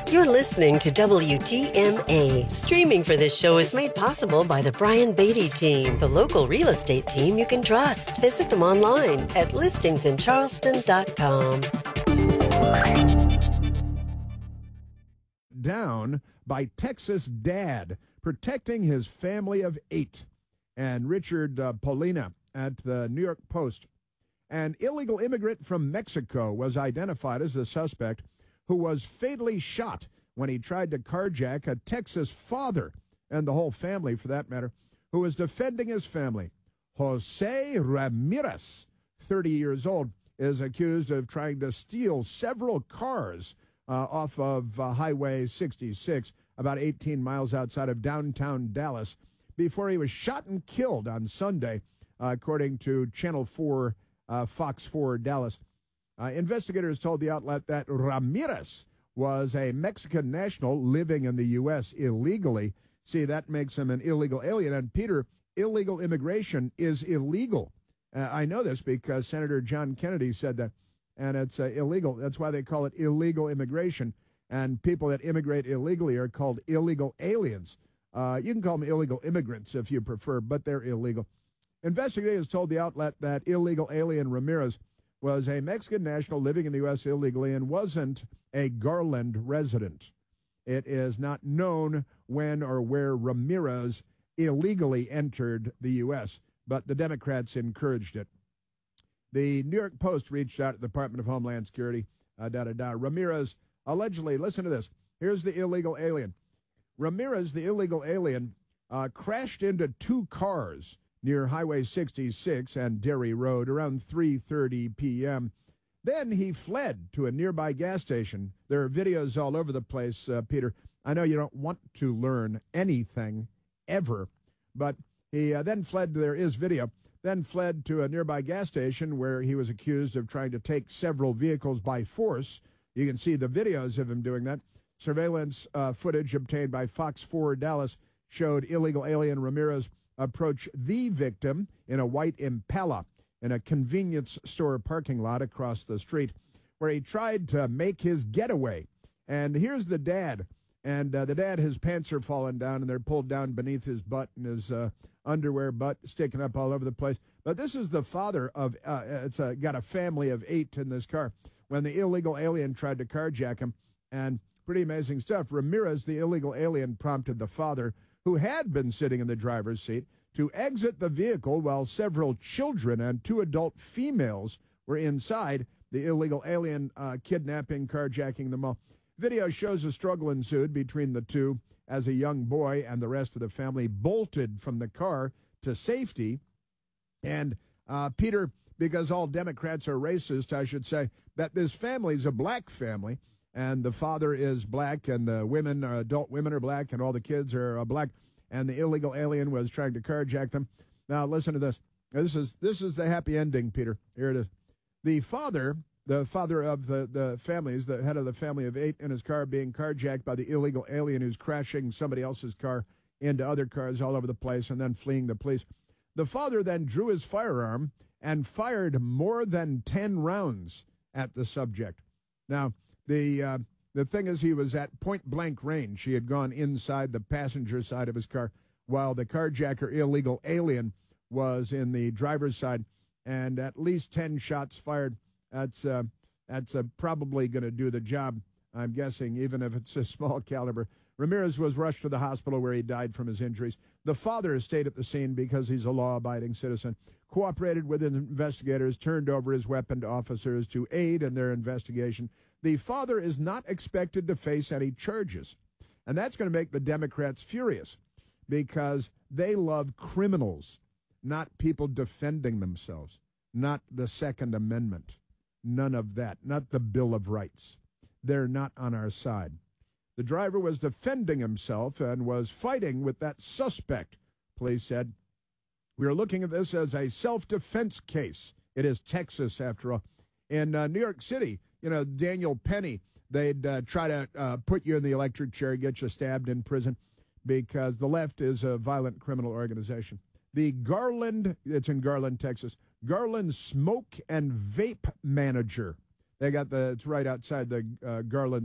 You're listening to WTMA. Streaming for this show is made possible by the Brian Beatty team, the local real estate team you can trust. Visit them online at listingsincharleston.com. Down by Texas dad protecting his family of 8. And Richard Polina at the New York Post. An illegal immigrant from Mexico was identified as the suspect who was fatally shot when he tried to carjack a Texas father, and the whole family for that matter, who was defending his family. Jose Ramirez, 30 years old, is accused of trying to steal several cars off of Highway 66, about 18 miles outside of downtown Dallas, before he was shot and killed on Sunday, according to Channel 4, Fox 4 Dallas. Investigators told the outlet that Ramirez was a Mexican national living in the U.S. illegally. See, that makes him an illegal alien. And, Peter, illegal immigration is illegal. I know this because Senator John Kennedy said that, and it's illegal. That's why they call it illegal immigration. And people that immigrate illegally are called illegal aliens. You can call them illegal immigrants if you prefer, but they're illegal. Investigators told the outlet that illegal alien Ramirez was a Mexican national living in the U.S. illegally and wasn't a Garland resident. It is not known when or where Ramirez illegally entered the U.S., but the Democrats encouraged it. The New York Post reached out to the Department of Homeland Security. Ramirez allegedly, listen to this, here's the illegal alien. Ramirez, the illegal alien, crashed into 2 cars near Highway 66 and Derry Road around 3:30 p.m. Then he fled to a nearby gas station. There are videos all over the place, Peter. I know you don't want to learn anything ever, but he then fled, there is video, then fled to a nearby gas station where he was accused of trying to take several vehicles by force. You can see the videos of him doing that. Surveillance footage obtained by Fox 4 Dallas showed illegal alien Ramirez approach the victim in a white Impala in a convenience store parking lot across the street, where he tried to make his getaway. And here's the dad. And the dad, his pants are falling down, and they're pulled down beneath his butt, and his underwear butt sticking up all over the place. But this is the father of, got a family of 8 in this car, when the illegal alien tried to carjack him. And pretty amazing stuff. Ramirez, the illegal alien, prompted the father, who had been sitting in the driver's seat, to exit the vehicle while several children and 2 adult females were inside. The illegal alien kidnapping, carjacking them all. Video shows a struggle ensued between the two as a young boy and the rest of the family bolted from the car to safety. And, Peter, because all Democrats are racist, I should say that this family is a black family, and the father is black, and the women, adult women, are black, and all the kids are black. And the illegal alien was trying to carjack them. Now, listen to this. This is the happy ending, Peter. Here it is. The father of the families, the head of the family of 8 in his car, being carjacked by the illegal alien who's crashing somebody else's car into other cars all over the place and then fleeing the police. The father then drew his firearm and fired more than 10 rounds at the subject. Now, the thing is, he was at point-blank range. He had gone inside the passenger side of his car, while the carjacker, illegal alien, was in the driver's side, and at least 10 shots fired. That's probably going to do the job, I'm guessing, even if it's a small caliber. Ramirez was rushed to the hospital where he died from his injuries. The father stayed at the scene because he's a law-abiding citizen, cooperated with investigators, turned over his weapon to officers to aid in their investigation. The father is not expected to face any charges. And that's going to make the Democrats furious because they love criminals, not people defending themselves, not the Second Amendment, none of that, not the Bill of Rights. They're not on our side. The driver was defending himself and was fighting with that suspect, police said. We are looking at this as a self-defense case. It is Texas, after all. In New York City, Daniel Penny, they'd try to put you in the electric chair, get you stabbed in prison, because the left is a violent criminal organization. The Garland, it's in Garland, Texas, Garland Smoke and Vape Manager. They got it's right outside the Garland